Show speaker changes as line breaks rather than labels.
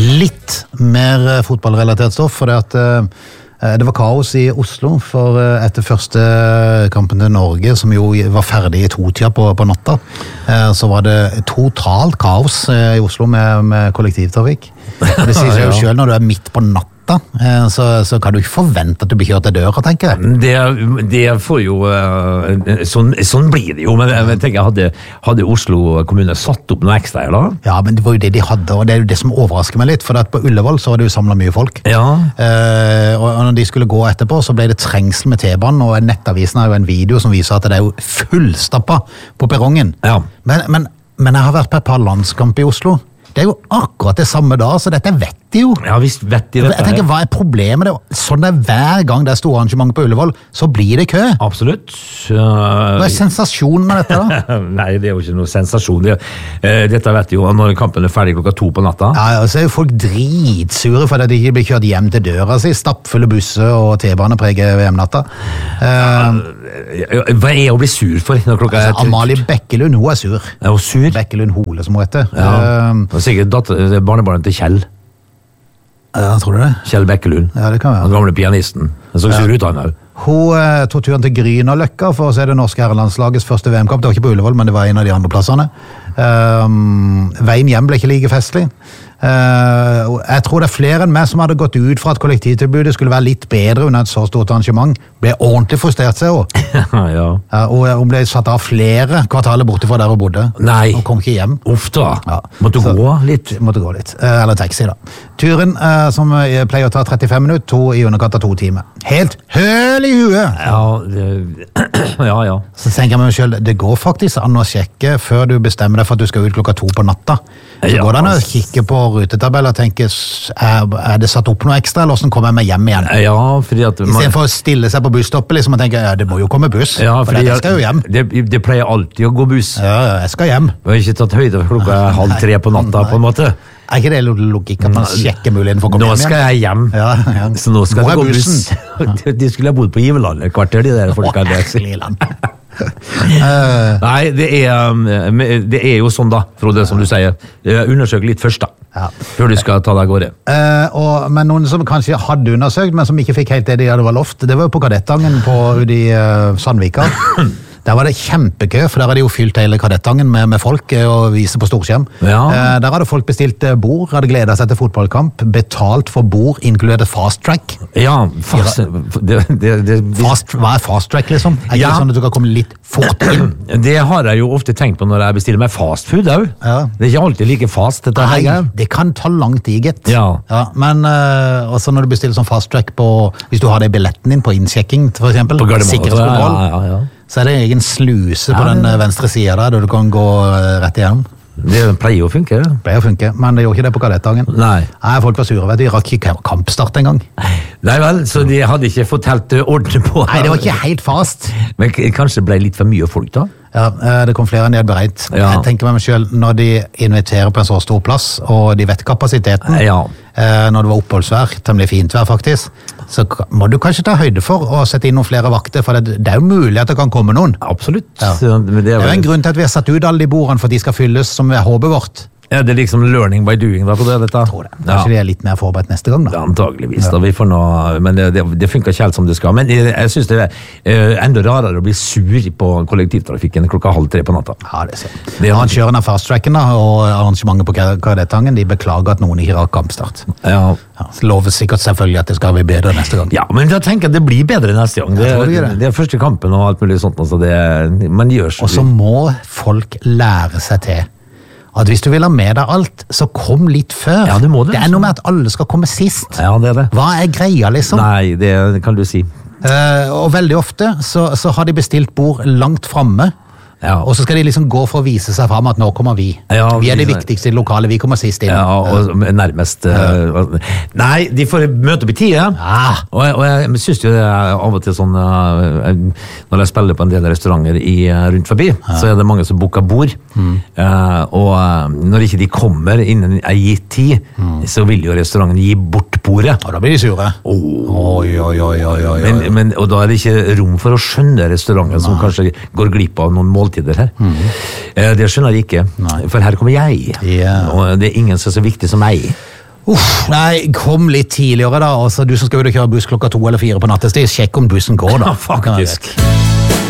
litt mer fotballrelatert stoff, for det var kaos i Oslo for etter første kampen til Norge, som jo var ferdig i 2-tida på natta, så var det totalt kaos i Oslo med kollektivtrafikk. Det sier seg jo selv når du midt på natta, så kan du ikke forvente at du blir kjørt til døra, tenker jeg.
Det får jo sånn blir det jo, men jeg tenker, hadde Oslo kommune satt opp noe ekstra her da?
Ja, men det var jo det de hadde, og det er jo det som overrasker meg litt, for på Ullevål så var det jo samlet mye folk.
Ja.
Og når de skulle gå etterpå, så ble det trengsel med T-banen, og Nettavisen har jo en video som viser at det er jo fullstappa på perrongen.
Ja.
Men jeg har vært på et par landskamp i Oslo. Det er jo akkurat det samme da, så dette vet de jo.
Ja, visst vet de dette.
Jeg tenker, hva problemet? Sånn det hver gang det store arrangement på Ullevål, så blir det kø.
Absolutt.
Hva sensasjonen med dette da?
Nei, det er jo ikke noe sensasjon. Dette vet jo, når kampen ferdig 2 på natta.
Ja, så er jo folk dritsure for at de ikke blir kjørt hjem til døra si, stappfulle busser og T-bane preger ved hjemnatta.
Hva er å bli sur for når klokka
Amalie Bekkelund, hun sur.
Er hun sur?
Bekkelund Hole, som hun heter.
Ja. Det er sikkert barnebarnet til Kjell.
Ja, tror du det?
Kjell Bekkelund.
Ja, det kan være.
Den gamle pianisten. Den så sur ut han også.
Hun tog turen til Grünerløkka for å se det norske herrelandslagets første VM-kamp. Det var ikke på Ullevål, men det var en av de andre plassene. Veien hjem ble ikke like festlig. Jeg tror det er flere enn meg som hadde gått ut fra at kollektivtilbudet skulle være litt bedre under et så stort arrangement. Ble ordentlig frustrert seg også.
Ja.
Og hun ble satt av flere kvartaler borte fra der hun bodde.
Nei.
Hun kom ikke hjem.
Uff da.
Ja.
Måtte gå litt.
Måtte gå litt. Eller taxi da. Turen, som pleier å ta 35 minutter, tog i underkant av 2 timer. Helt høl i huet!
Ja.
Så tenker jeg meg selv, det går faktisk an å sjekke før du bestemmer deg for at du skal ut 2 på natta. Så går det an å kikke på rutetabell og tenke, er det satt opp noe ekstra, eller hvordan kommer jeg meg hjem igjen?
Ja, fordi at...
I stedet for å stille seg på busstoppet, liksom, og tenke, ja, det må jo komme buss, for jeg skal jo hjem.
Det pleier alltid å gå buss.
Ja, jeg skal hjem.
Vi har ikke tatt høyde for 2:30 på natta, på en måte.
Er ikke det logikk at man sjekker muligheten for å komme hjem igjen?
Nå skal jeg hjem.
Ja.
Så nå skal det gå buss. De skulle ha bodd på Iveland et kvarter, de der folka der. Nei, det er jo sånn da, Frode, som du sier. Undersøk litt først da, før du skal ta deg av gårde.
Men noen som kanskje hadde undersøkt, men som ikke fikk helt det de hadde vært lovt, det var jo på Kadettangen ute i Sandvika. Der var det kjempekø, for der hadde de jo fylt hele Kadettangen med folk og vise på storskjerm.
Ja.
Der hadde folk bestilt bord, hadde gledet seg til fotballkamp, betalt for bord, inkludert fast track.
Ja,
Hva er fast track, liksom? Er det sånn at du kan komme litt fort inn?
Det har jeg jo ofte tenkt på når jeg bestiller meg fast food også.
Ja.
Det er ikke alltid like fast, dette her.
Nei, det kan ta lang tid, gitt.
Ja.
Men også når du bestiller sånn fast track på, hvis du har det i billetten din på innsjekking, for eksempel,
på Gardermoen,
sikkerhetskontroll, så er det egen sluse på den venstre siden der, der du kan gå rett igjennom.
Det pleier å funke.
Pleier å funke, men det gjorde ikke det på Kadettangen.
Nei,
folk var sure, vet du, de rakk ikke kampstart en gang.
Nei vel, så de hadde ikke fått helt ordne på.
Nei, det var ikke helt fast.
Men kanskje det ble litt for mye folk da?
Ja, det kom flere enn de hadde beredt.
Ja.
Jeg tenker meg selv, når de inviterer på en så stor plass, og de vet kapasiteten, når det var oppholdsvær, temmelig fint vær faktisk, så må du kanskje ta høyde for å sette inn noen flere vakter, for det er jo mulig at det kan komme noen.
Absolutt.
Ja. Det er jo en grunn til at vi har satt ut alle de bordene, for at de skal fylles som er håpet vårt.
Ja, det er liksom learning by doing da på det, dette.
Jeg tror det. Kanskje de er litt mer forberedt neste gang da.
Ja, antageligvis da, vi får men det funker ikke helt som det skal. Men jeg synes det er enda rarere å bli sur på kollektivtrafikken 2:30 på natta.
Ja, det ser jeg. Arrangøren av fast-tracken og arrangementet på Kadettangen, de beklager at noen ikke rakk kampstart.
Ja.
Så lover sikkert selvfølgelig at det skal bli bedre neste gang.
Ja, men da tenker jeg det blir bedre neste gang. Det er første kampen og alt mulig sånt, så man gjør så.
Og så må folk lære seg til at hvis du vil ha med deg alt, så kom litt før.
Ja, det må det.
Det er noe med at alle skal komme sist.
Ja, det er det.
Hva er greia, liksom?
Nei, det kan du si.
Og veldig ofte så har de bestilt bord langt framme. Ja. Og så skal de liksom gå for å vise seg frem at nå kommer vi. Ja, vi er det viktigste i lokalet, vi kommer sist inn.
Ja, og nærmest. Nei, de får møte opp i tide. Ja. Og jeg synes jo det er av og til sånn, når jeg spiller på en del restauranter rundt forbi, så er det mange som booker bord. Og når ikke de kommer innen en gitt tid, så vil jo restauranten gi bort bordet.
Og da blir de sure.
Men, og da er det ikke rom for å skjønne restauranten som kanskje går glipp av noen måltider her. Det skjønner jeg ikke. For her kommer jeg. Og det er ingen som er så viktig som meg.
Nei, kom litt tidligere da. Altså, du som skal ut og kjøre buss klokka 2 eller 4 på nattestid, sjekk om bussen går da.
Faktisk.